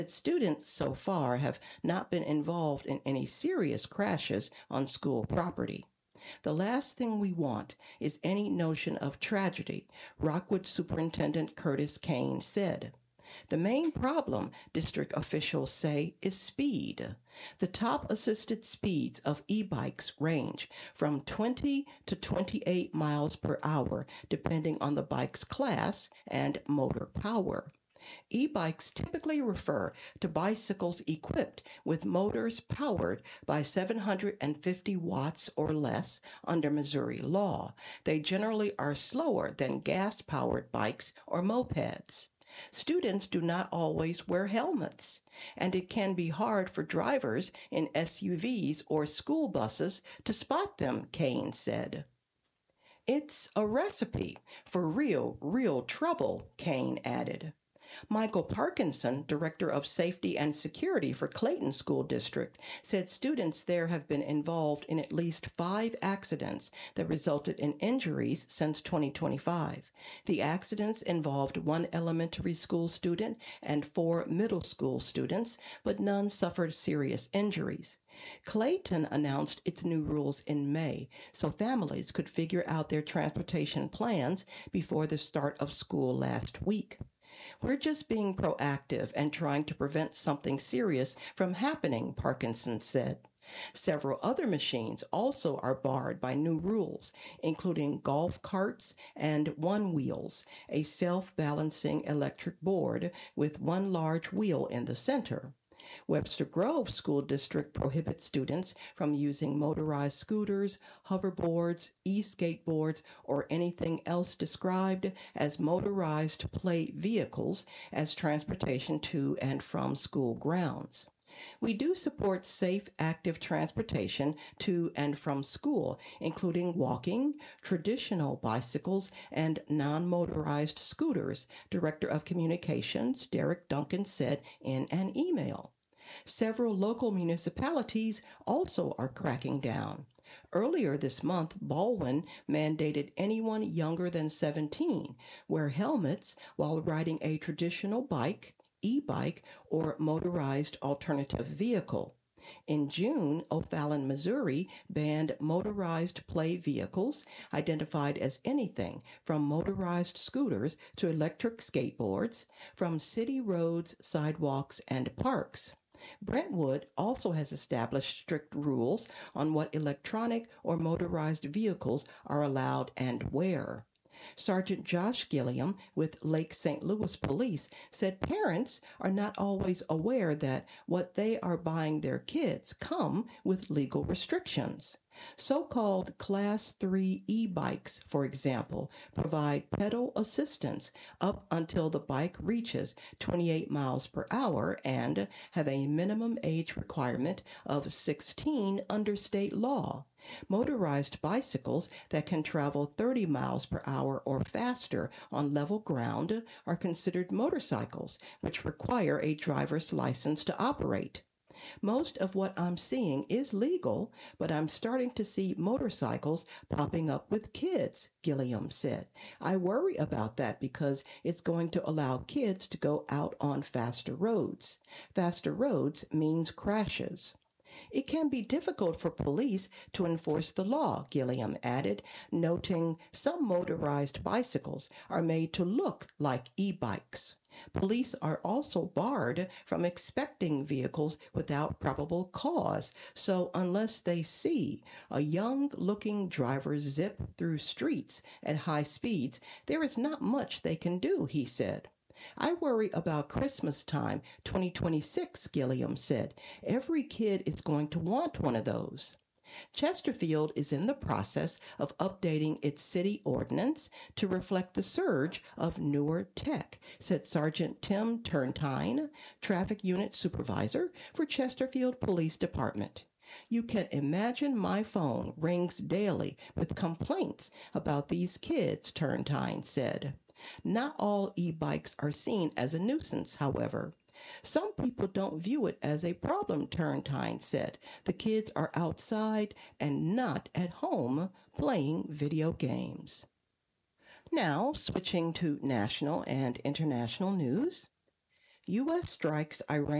students so far have not been involved in any serious crashes on school property. The last thing we want is any notion of tragedy, Rockwood Superintendent Curtis Kane said. The main problem, district officials say, is speed. The top assisted speeds of e-bikes range from 20 to 28 miles per hour, depending on the bike's class and motor power. E-bikes typically refer to bicycles equipped with motors powered by 750 watts or less under Missouri law. They generally are slower than gas-powered bikes or mopeds. Students do not always wear helmets, and it can be hard for drivers in SUVs or school buses to spot them, Kane said. It's a recipe for real trouble, Kane added. Michael Parkinson, Director of Safety and Security for Clayton School District, said students there have been involved in at least 5 accidents that resulted in injuries since 2025. The accidents involved 1 elementary school student and 4 middle school students, but none suffered serious injuries. Clayton announced its new rules in May so families could figure out their transportation plans before the start of school last week. We're just being proactive and trying to prevent something serious from happening, Parkinson said. Several other machines also are barred by new rules, including golf carts and one wheels, a self-balancing electric board with one large wheel in the center. Webster Grove School District prohibits students from using motorized scooters, hoverboards, e-skateboards, or anything else described as motorized play vehicles as transportation to and from school grounds. We do support safe, active transportation to and from school, including walking, traditional bicycles, and non-motorized scooters, Director of Communications Derek Duncan said in an email. Several local municipalities also are cracking down. Earlier this month, Baldwin mandated anyone younger than 17 wear helmets while riding a traditional bike, e-bike, or motorized alternative vehicle. In June, O'Fallon, Missouri banned motorized play vehicles identified as anything from motorized scooters to electric skateboards from city roads, sidewalks, and parks. Brentwood also has established strict rules on what electronic or motorized vehicles are allowed and where. Sergeant Josh Gilliam with Lake St. Louis Police said parents are not always aware that what they are buying their kids come with legal restrictions. So-called Class 3 e-bikes, for example, provide pedal assistance up until the bike reaches 28 miles per hour and have a minimum age requirement of 16 under state law. Motorized bicycles that can travel 30 miles per hour or faster on level ground are considered motorcycles, which require a driver's license to operate. Most of what I'm seeing is legal, but I'm starting to see motorcycles popping up with kids, Gilliam said. I worry about that because it's going to allow kids to go out on faster roads. Faster roads means crashes. It can be difficult for police to enforce the law, Gilliam added, noting some motorized bicycles are made to look like e-bikes. Police are also barred from inspecting vehicles without probable cause, so unless they see a young-looking driver zip through streets at high speeds, there is not much they can do, he said. I worry about Christmas time 2026, Gilliam said. Every kid is going to want one of those. Chesterfield is in the process of updating its city ordinance to reflect the surge of newer tech, said Sergeant Tim Turntine, Traffic Unit Supervisor for Chesterfield Police Department. You can imagine my phone rings daily with complaints about these kids, Turntine said. Not all e-bikes are seen as a nuisance, however. Some people don't view it as a problem, Turntine said. The kids are outside and not at home playing video games. Now, switching to national and international news. U.S. strikes Iran